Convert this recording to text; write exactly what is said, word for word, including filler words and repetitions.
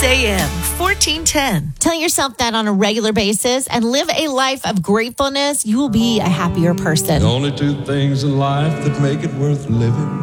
A M, fourteen ten. Tell yourself that on a regular basis and live a life of gratefulness. You will be a happier person. The only two things in life that make it worth living